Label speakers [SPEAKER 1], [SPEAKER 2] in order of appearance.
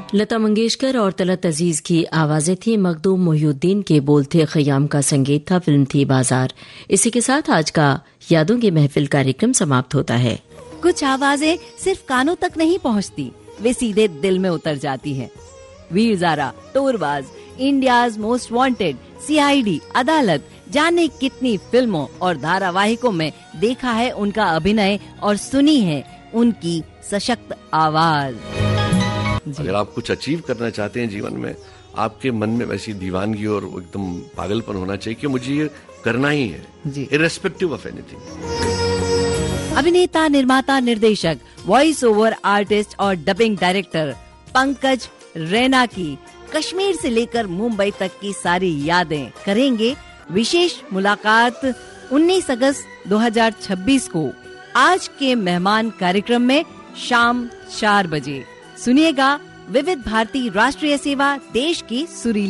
[SPEAKER 1] लता मंगेशकर और तलत अजीज की आवाजें थी, मखदूम मोहिउद्दीन के बोल थे, खयाम का संगीत था, फिल्म थी बाजार। इसी के साथ आज का यादों की महफिल कार्यक्रम समाप्त होता है।
[SPEAKER 2] कुछ आवाजें सिर्फ कानों तक नहीं पहुंचती, वे सीधे दिल में उतर जाती हैं। Veer Zaara, टोरबाज, India's most wanted, CID, अदालत, जाने कितनी फिल्मों और धारावाहिकों में देखा है उनका अभिनय और सुनी है उनकी सशक्त आवाज।
[SPEAKER 3] अगर आप कुछ अचीव करना चाहते हैं जीवन में, आपके मन में वैसी दीवानगी और एकदम पागलपन होना चाहिए कि मुझे ये करना ही है, इर्रेस्पेक्टिव ऑफ एनीथिंग।
[SPEAKER 2] अभिनेता, निर्माता, निर्देशक, वॉइस ओवर आर्टिस्ट और डबिंग डायरेक्टर पंकज रैना की कश्मीर से लेकर मुंबई तक की सारी यादें करेंगे विशेष मुलाकात 19 अगस्त 2026 को आज के मेहमान कार्यक्रम में शाम 4 बजे। सुनिएगा विविध भारती राष्ट्रीय सेवा, देश की सुरीली